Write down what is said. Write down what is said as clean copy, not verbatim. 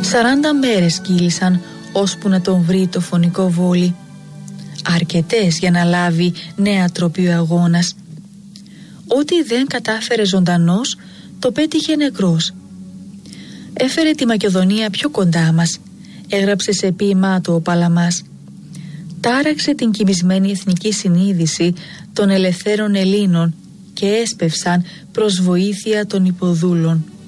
40 μέρες κύλησαν ώσπου να τον βρει το φωνικό βόλι. Αρκετές για να λάβει νέα τροπή ο αγώνας. Ό,τι δεν κατάφερε ζωντανός, το πέτυχε νεκρός. Έφερε τη Μακεδονία πιο κοντά μας, έγραψε σε ποίημά του ο Παλαμάς. Τάραξε την κοιμισμένη εθνική συνείδηση των ελευθέρων Ελλήνων και έσπευσαν προς βοήθεια των υποδούλων.